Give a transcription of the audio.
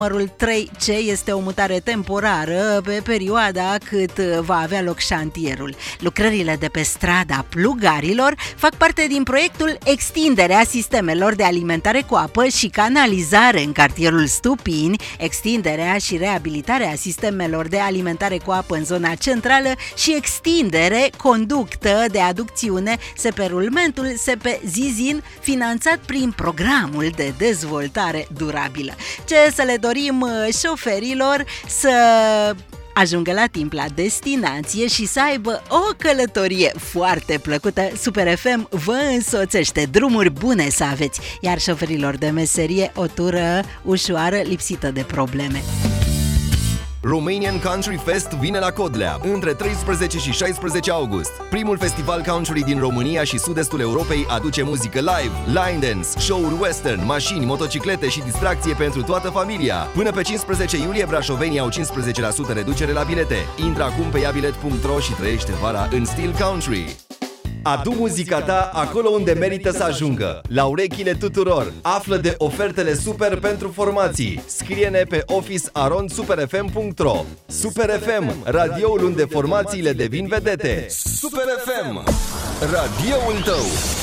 Numărul 3C este o mutare temporară pe perioada cât va avea loc șantierul. Lucrările de pe strada Plugarilor fac parte din proiectul Extinderea sistemelor de alimentare cu apă și canalizare în cartierul Stupini, extinderea și reabilitarea sistemelor de alimentare cu apă în zona centrală și extindere conductă de aducțiune Seperulmentul Sepe-Zizin, finanțat prin programul de dezvoltare durabilă. Ce să le dorim șoferilor? Să ajungă la timp la destinație și să aibă o călătorie foarte plăcută. Super FM vă însoțește, drumuri bune să aveți, iar șoferilor de meserie o tură ușoară, lipsită de probleme. Romanian Country Fest vine la Codlea între 13 și 16 august. Primul festival country din România și sud-estul Europei aduce muzică live, line dance, show-uri western, mașini, motociclete și distracție pentru toată familia. Până pe 15 iulie brașovenii au 15% reducere la bilete. Intră acum pe iabilet.ro și trăiește vara în stil country. Adu muzica ta acolo unde merită să ajungă, la urechile tuturor. Află de ofertele super pentru formații. Scrie-ne pe office@superfm.ro. Super FM, radioul unde formațiile devin vedete. Super FM, radioul tău.